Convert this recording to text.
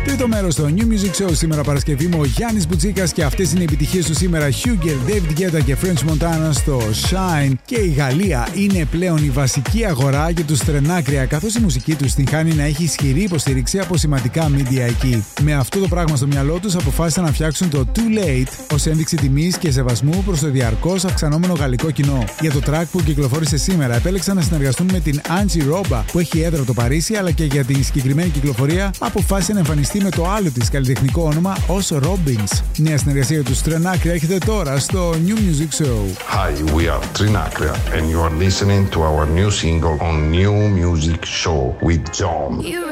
Τρίτο μέρος στο New Music Show σήμερα Παρασκευή με ο Γιάννης Μπουτσίκας και αυτές είναι οι επιτυχίες του σήμερα. Huger, David Guetta και French Montana στο Shine. Και η Γαλλία είναι πλέον η βασική αγορά για τους Τρενάκρια, καθώς η μουσική τους την χάνει να έχει ισχυρή υποστήριξη από σημαντικά media εκεί. Με αυτό το πράγμα στο μυαλό τους αποφάσισαν να φτιάξουν το Too Late ως ένδειξη τιμής και σεβασμού προς το διαρκώς αυξανόμενο γαλλικό κοινό. Για το track που κυκλοφόρησε σήμερα επέλεξαν να συνεργαστούν με την Angie Roba που έχει έδρα το Παρίσι, αλλά και για την συγκεκριμένη κυκλοφορία αποφάσισε να εμφανιστεί με το άλλο της καλλιτεχνικό όνομα ως Robbins. Νέα συνεργασία για τους Τρενάκρια έρχεται τώρα στο New Music Show. Hi, we are Trinacria and you are listening to our new single on New Music Show with John.